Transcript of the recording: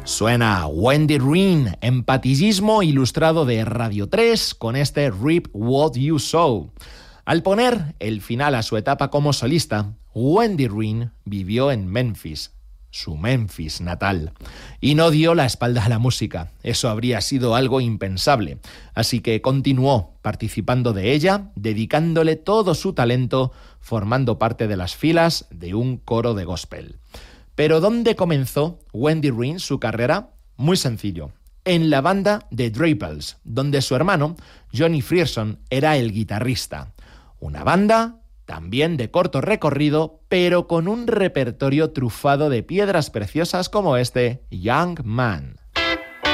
Suena Wendy Wren en patillismo ilustrado de Radio 3 con este Reap What You Sow. Al poner el final a su etapa como solista, Wendy Wren vivió en Memphis, su Memphis natal, y no dio la espalda a la música. Eso habría sido algo impensable. Así que continuó participando de ella, dedicándole todo su talento, formando parte de las filas de un coro de gospel. Pero ¿dónde comenzó Wendy Wren su carrera? Muy sencillo, en la banda The Drapels, donde su hermano, Johnny Frierson, era el guitarrista. Una banda también de corto recorrido, pero con un repertorio trufado de piedras preciosas como este Young Man.